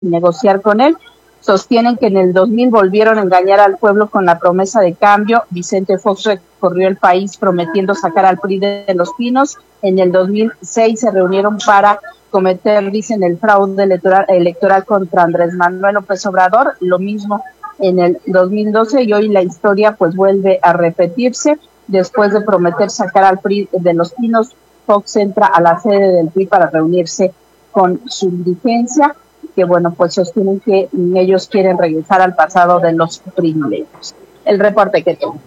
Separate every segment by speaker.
Speaker 1: negociar con él. Sostienen que en el 2000 volvieron a engañar al pueblo con la promesa de cambio. Vicente Fox recorrió el país prometiendo sacar al PRI de Los Pinos. En el 2006 se reunieron para cometer, dicen, el fraude electoral contra Andrés Manuel López Obrador. Lo mismo en el 2012 y hoy la historia pues vuelve a repetirse. Después de prometer sacar al PRI de Los Pinos, Fox entra a la sede del PRI para reunirse con su dirigencia, que bueno, pues sostienen que ellos quieren regresar al pasado de los privilegios. El reporte que tengo.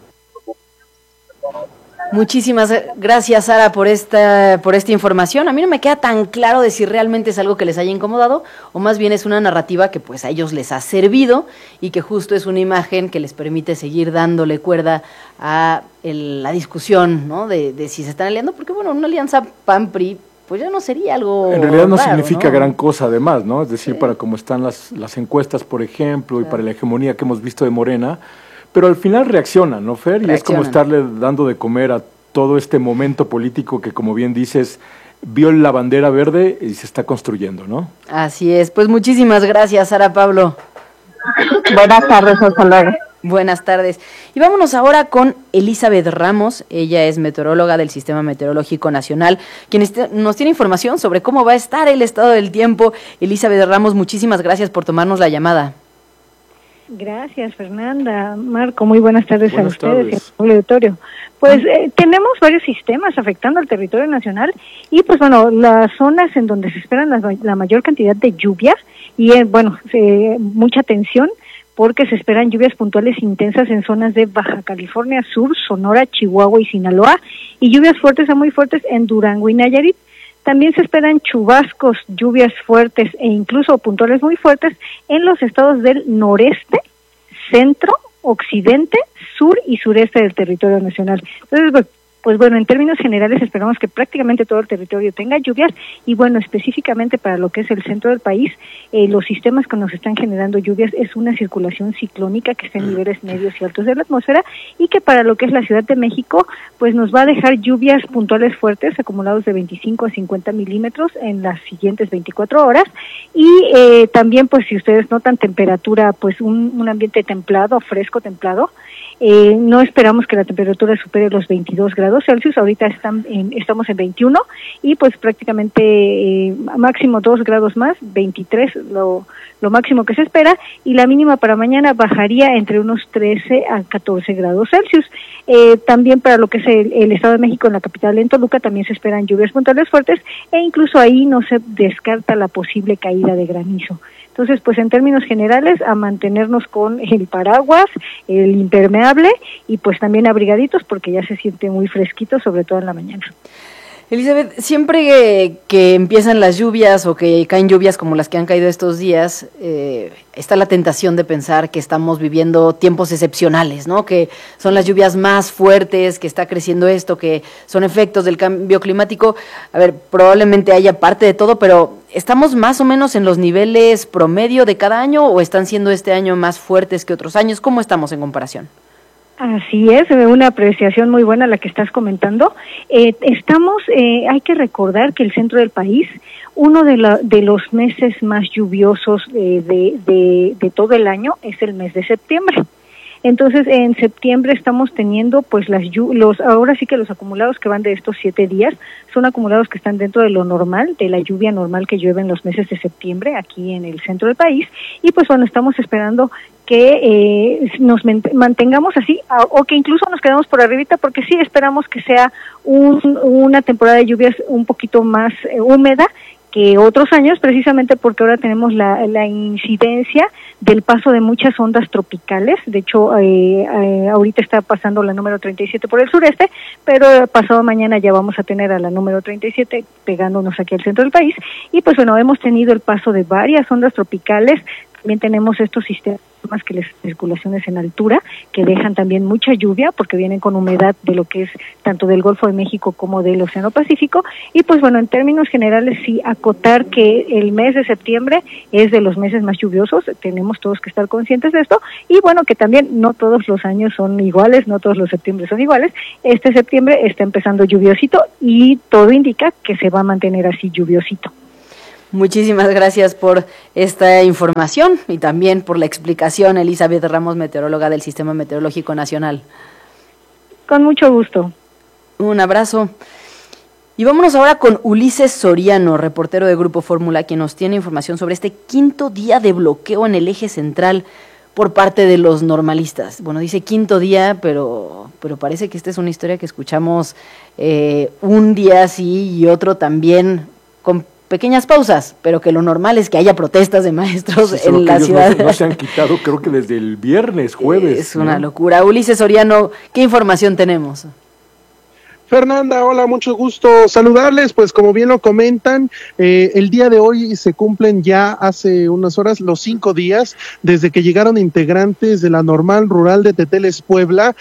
Speaker 2: Muchísimas gracias, Sara, por esta información. A mí no me queda tan claro de si realmente es algo que les haya incomodado o más bien es una narrativa que pues a ellos les ha servido y que justo es una imagen que les permite seguir dándole cuerda a la discusión, ¿no? De si se están aliando, porque bueno, una alianza PAN-PRI pues ya no sería algo
Speaker 3: en realidad no
Speaker 2: raro,
Speaker 3: significa
Speaker 2: ¿no?
Speaker 3: Gran cosa además, ¿no? Es decir, para cómo están las encuestas, por ejemplo, y para la hegemonía que hemos visto de Morena, pero al final reaccionan, ¿no, Fer? Y es como estarle dando de comer a todo este momento político que, como bien dices, vio la bandera verde y se está construyendo, ¿no?
Speaker 2: Así es, pues muchísimas gracias, Sara Pablo.
Speaker 1: Buenas tardes, hasta luego.
Speaker 2: Buenas tardes. Y vámonos ahora con Elizabeth Ramos. Ella es meteoróloga del Sistema Meteorológico Nacional, quien nos tiene información sobre cómo va a estar el estado del tiempo. Elizabeth Ramos, muchísimas gracias por tomarnos la llamada.
Speaker 4: Gracias, Fernanda. Marco, muy buenas tardes a ustedes y al auditorio. Pues tenemos varios sistemas afectando al territorio nacional y pues bueno, las zonas en donde se esperan la mayor cantidad de lluvias y mucha tensión, porque se esperan lluvias puntuales intensas en zonas de Baja California Sur, Sonora, Chihuahua y Sinaloa, y lluvias fuertes a muy fuertes en Durango y Nayarit. También se esperan chubascos, lluvias fuertes e incluso puntuales muy fuertes en los estados del noreste, centro, occidente, sur y sureste del territorio nacional. Entonces, pues bueno, en términos generales esperamos que prácticamente todo el territorio tenga lluvias y bueno, específicamente para lo que es el centro del país, los sistemas que nos están generando lluvias es una circulación ciclónica que está en niveles medios y altos de la atmósfera y que para lo que es la Ciudad de México, pues nos va a dejar lluvias puntuales fuertes acumulados de 25 a 50 milímetros en las siguientes 24 horas y también pues si ustedes notan temperatura, pues un ambiente templado, fresco templado. No esperamos que la temperatura supere los 22 grados Celsius, ahorita estamos en 21 y pues prácticamente máximo 2 grados más, 23 lo máximo que se espera y la mínima para mañana bajaría entre unos 13 a 14 grados Celsius. También para lo que es el Estado de México, en la capital, en Toluca, también se esperan lluvias puntuales fuertes e incluso ahí no se descarta la posible caída de granizo. Entonces, pues en términos generales, a mantenernos con el paraguas, el impermeable y pues también abrigaditos porque ya se siente muy fresquito, sobre todo en la mañana.
Speaker 2: Elizabeth, siempre que empiezan las lluvias o que caen lluvias como las que han caído estos días, está la tentación de pensar que estamos viviendo tiempos excepcionales, ¿no? Que son las lluvias más fuertes, que está creciendo esto, que son efectos del cambio climático. A ver, probablemente haya parte de todo, pero ¿estamos más o menos en los niveles promedio de cada año o están siendo este año más fuertes que otros años? ¿Cómo estamos en comparación?
Speaker 4: Así es, una apreciación muy buena la que estás comentando. Hay que recordar que el centro del país, uno de los meses más lluviosos de todo el año es el mes de septiembre. Entonces, en septiembre estamos teniendo, pues, ahora sí que los acumulados que van de estos 7 días son acumulados que están dentro de lo normal, de la lluvia normal que llueve en los meses de septiembre aquí en el centro del país. Y pues, bueno, estamos esperando que nos mantengamos así o que incluso nos quedemos por arribita porque sí esperamos que sea una temporada de lluvias un poquito más húmeda que otros años, precisamente porque ahora tenemos la incidencia del paso de muchas ondas tropicales. De hecho, ahorita está pasando la número 37 por el sureste, pero pasado mañana ya vamos a tener a la número 37 pegándonos aquí al centro del país. Y pues bueno, hemos tenido el paso de varias ondas tropicales. También tenemos estos sistemas que las circulaciones en altura, que dejan también mucha lluvia, porque vienen con humedad de lo que es tanto del Golfo de México como del Océano Pacífico, y pues bueno, en términos generales sí acotar que el mes de septiembre es de los meses más lluviosos, tenemos todos que estar conscientes de esto, y bueno, que también no todos los años son iguales, no todos los septiembre son iguales, este septiembre está empezando lluviosito, y todo indica que se va a mantener así lluviosito.
Speaker 2: Muchísimas gracias por esta información y también por la explicación, Elizabeth Ramos, meteoróloga del Sistema Meteorológico Nacional.
Speaker 4: Con mucho gusto.
Speaker 2: Un abrazo. Y vámonos ahora con Ulises Soriano, reportero de Grupo Fórmula, quien nos tiene información sobre este 5º día de bloqueo en el eje central por parte de los normalistas. Bueno, dice 5º día, pero parece que esta es una historia que escuchamos un día sí y otro también, con pequeñas pausas, pero que lo normal es que haya protestas de maestros en la ciudad.
Speaker 3: No se han quitado, creo que desde el viernes, jueves.
Speaker 2: Es una locura. Ulises Soriano, ¿qué información tenemos?
Speaker 5: Fernanda, hola, mucho gusto saludarles. Pues como bien lo comentan, el día de hoy se cumplen ya hace unas horas los 5 días desde que llegaron integrantes de la Normal Rural de Teteles, Puebla,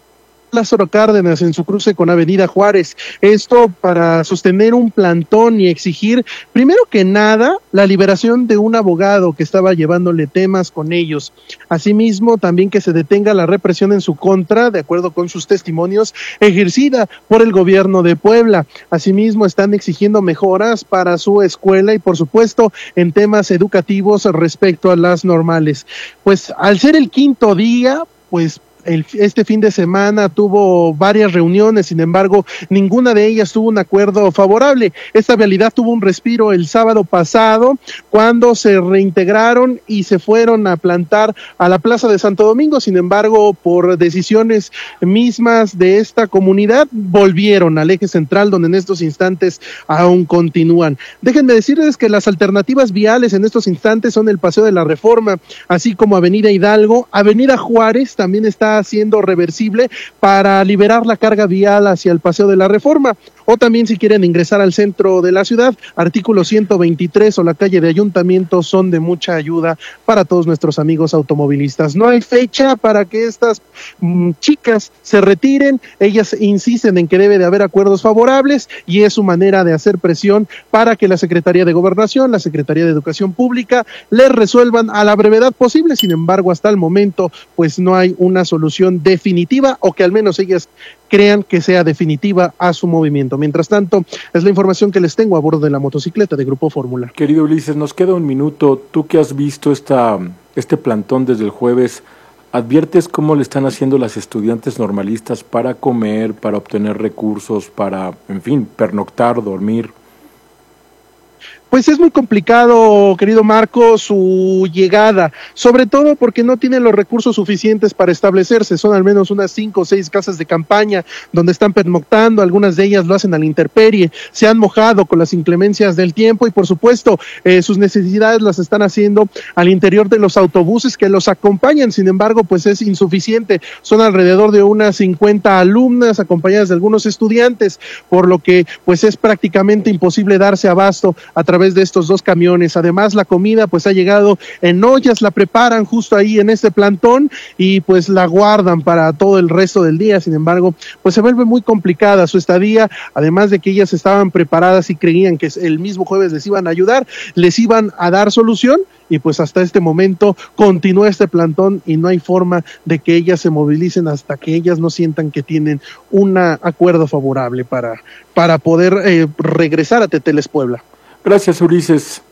Speaker 5: Lázaro Cárdenas en su cruce con Avenida Juárez. Esto para sostener un plantón y exigir, primero que nada, la liberación de un abogado que estaba llevándole temas con ellos. Asimismo, también que se detenga la represión en su contra, de acuerdo con sus testimonios, ejercida por el gobierno de Puebla. Asimismo, están exigiendo mejoras para su escuela y, por supuesto, en temas educativos respecto a las normales. Pues al ser el 5º día, pues este fin de semana tuvo varias reuniones, sin embargo, ninguna de ellas tuvo un acuerdo favorable. Esta vialidad tuvo un respiro el sábado pasado, cuando se reintegraron y se fueron a plantar a la Plaza de Santo Domingo. Sin embargo, por decisiones mismas de esta comunidad, volvieron al eje central, donde en estos instantes aún continúan. Déjenme decirles que las alternativas viales en estos instantes son el Paseo de la Reforma, así como Avenida Hidalgo. Avenida Juárez también está siendo reversible para liberar la carga vial hacia el Paseo de la Reforma, o también si quieren ingresar al centro de la ciudad, artículo 123 o la calle de Ayuntamiento son de mucha ayuda para todos nuestros amigos automovilistas. No hay fecha para que estas chicas se retiren, ellas insisten en que debe de haber acuerdos favorables y es su manera de hacer presión para que la Secretaría de Gobernación, la Secretaría de Educación Pública les resuelvan a la brevedad posible. Sin embargo, hasta el momento pues no hay una solución definitiva, o que al menos ellas crean que sea definitiva a su movimiento. Mientras tanto, es la información que les tengo a bordo de la motocicleta de Grupo Fórmula.
Speaker 3: Querido Ulises, nos queda un minuto. Tú que has visto este plantón desde el jueves, ¿adviertes cómo le están haciendo las estudiantes normalistas para comer, para obtener recursos, para, en fin, pernoctar, dormir?
Speaker 5: Pues es muy complicado, querido Marco, su llegada, sobre todo porque no tienen los recursos suficientes para establecerse. Son al menos unas 5 o 6 casas de campaña donde están pernoctando, algunas de ellas lo hacen a la intemperie, se han mojado con las inclemencias del tiempo y por supuesto sus necesidades las están haciendo al interior de los autobuses que los acompañan. Sin embargo, pues es insuficiente. Son alrededor de unas 50 alumnas acompañadas de algunos estudiantes, por lo que pues es prácticamente imposible darse abasto a través de estos 2 camiones. Además, la comida pues ha llegado en ollas, la preparan justo ahí en este plantón y pues la guardan para todo el resto del día. Sin embargo, pues se vuelve muy complicada su estadía, además de que ellas estaban preparadas y creían que el mismo jueves les iban a ayudar, les iban a dar solución, y pues hasta este momento continúa este plantón y no hay forma de que ellas se movilicen hasta que ellas no sientan que tienen un acuerdo favorable para poder regresar a Teteles, Puebla.
Speaker 3: Gracias, Ulises.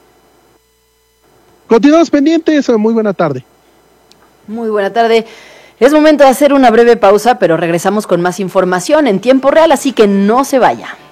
Speaker 5: Continuamos pendientes. Muy buena tarde.
Speaker 2: Muy buena tarde. Es momento de hacer una breve pausa, pero regresamos con más información en tiempo real, así que no se vaya.